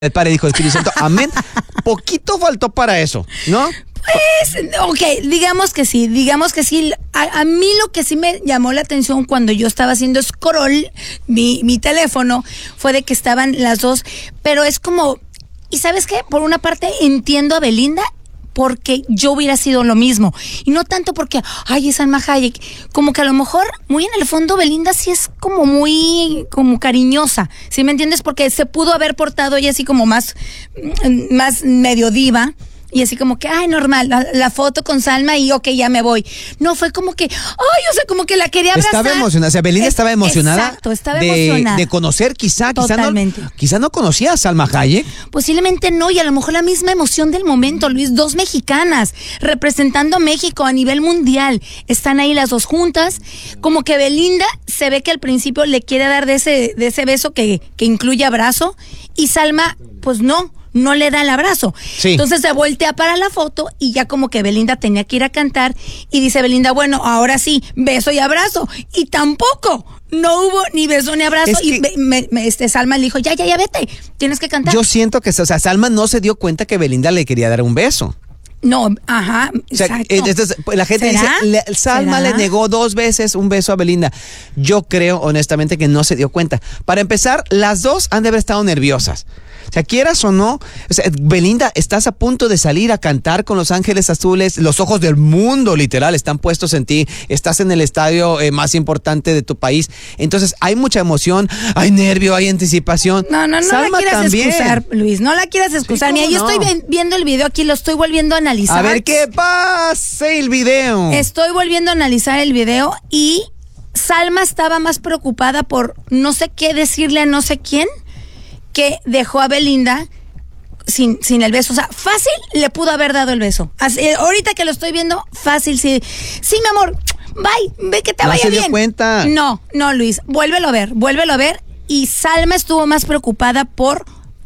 El Padre, Hijo, Espíritu Santo. Amén. Poquito faltó para eso, ¿no? Pues, ok, digamos que sí. A mí lo que sí me llamó la atención cuando yo estaba haciendo scroll mi teléfono fue de que estaban las dos, pero es como, ¿y sabes qué? Por una parte entiendo a Belinda, porque yo hubiera sido lo mismo. Y no tanto porque, ay, es Salma Hayek. Como que a lo mejor, muy en el fondo, Belinda sí es como muy, como cariñosa. ¿Sí me entiendes? Porque se pudo haber portado ella así como más medio diva. Y así como que, ay, normal, la foto con Salma y ok, ya me voy. No, fue como que, ay, o sea, como que la quería abrazar. Estaba emocionada, o sea, Belinda estaba emocionada. Exacto, estaba emocionada. De conocer, quizá no conocía a Salma Hayek. Posiblemente no, y a lo mejor la misma emoción del momento, Luis, dos mexicanas representando a México a nivel mundial. Están ahí las dos juntas, como que Belinda se ve que al principio le quiere dar de ese beso que incluye abrazo, y Salma, pues no le da el abrazo. Sí. Entonces se voltea para la foto y ya como que Belinda tenía que ir a cantar y dice Belinda, bueno, ahora sí, beso y abrazo. Y tampoco, no hubo ni beso ni abrazo. Salma le dijo, ya, vete, tienes que cantar. Yo siento que, o sea, Salma no se dio cuenta que Belinda le quería dar un beso. No, ajá, o sea, exacto. Entonces, la gente ¿Será? dice, Salma le negó 2 veces un beso a Belinda. Yo creo, honestamente, que no se dio cuenta. Para empezar, las dos han de haber estado nerviosas. O sea, quieras o no, o sea, Belinda, estás a punto de salir a cantar con Los Ángeles Azules, los ojos del mundo, literal, están puestos en ti, estás en el estadio más importante de tu país, entonces hay mucha emoción, hay nervio, hay anticipación. No Salma la quieras también. excusar, Luis, no la quieras excusar. Sí, mira, yo no. estoy viendo el video aquí, lo estoy volviendo a analizar. A ver, ¿qué pasa el video? Estoy volviendo a analizar el video y Salma estaba más preocupada por no sé qué decirle a no sé quién, que dejó a Belinda sin el beso. O sea, fácil le pudo haber dado el beso. Así, ahorita que lo estoy viendo, fácil, sí, mi amor, bye, ve que te vaya bien. No se dio cuenta. No, Luis, vuélvelo a ver. Y Salma estuvo más preocupada por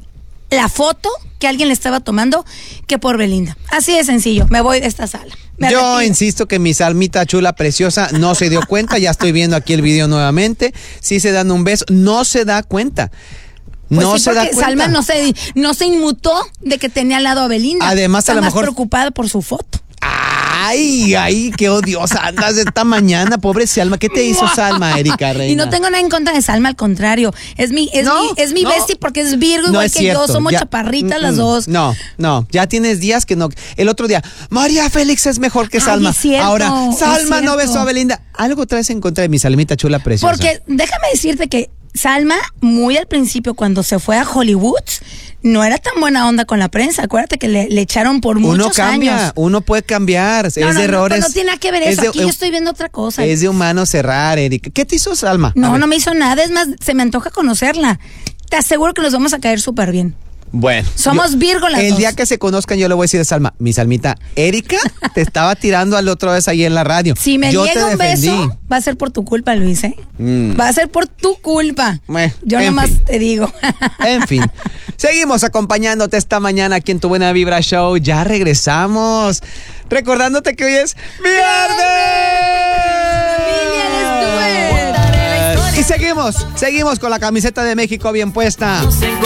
la foto que alguien le estaba tomando que por Belinda. Así de sencillo, me voy de esta sala. Yo insisto que mi Salmita chula, preciosa, no se dio cuenta. Ya estoy viendo aquí el video nuevamente. Sí se dan un beso, no se da cuenta. Pues no sí, se da cuenta. Salma no se inmutó de que tenía al lado a Belinda. Además, está a lo más mejor preocupada por su foto. Ay, qué odiosa andas de esta mañana, pobre Salma. ¿Qué te hizo Salma, Erika Reina? Y no tengo nada en contra de Salma, al contrario. Es mi bestie porque es Virgo, igual que cierto. yo. Somos chaparritas las dos. No, ya tienes días que no. El otro día, María Félix es mejor que Salma. Es cierto, ahora, Salma no cierto. besó a Belinda. Algo traes en contra de mi Salmita chula, preciosa. Porque déjame decirte que Salma, muy al principio, cuando se fue a Hollywood, no era tan buena onda con la prensa. Acuérdate que le echaron por muchos años. Uno puede cambiar. Es de errores. No tiene nada que ver eso. Aquí yo estoy viendo otra cosa. Es de humano cerrar, Erika. ¿Qué te hizo Salma? No me hizo nada. Es más, se me antoja conocerla. Te aseguro que nos vamos a caer súper bien. Bueno. Somos Virgo las dos. El día que se conozcan yo le voy a decir a Salma, mi Salmita, Erika te estaba tirando al otro vez ahí en la radio. Si me niega un beso, va a ser por tu culpa, Luis, ¿eh? Va a ser por tu culpa. Yo nomás te digo. En fin, seguimos acompañándote esta mañana aquí en Tu Buena Vibra Show. Ya regresamos. Recordándote que hoy es viernes. Y seguimos con la camiseta de México bien puesta.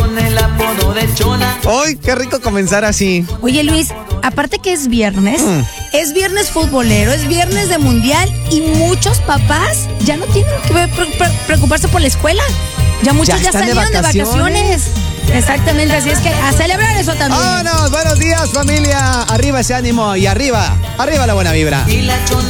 Hoy, qué rico comenzar así. Oye, Luis, aparte que es viernes futbolero, es viernes de mundial y muchos papás ya no tienen que preocuparse por la escuela. Ya muchos ya salieron de vacaciones. Exactamente, así es que a celebrar eso también. ¡Vámonos! Buenos días, familia. Arriba ese ánimo y arriba la buena vibra.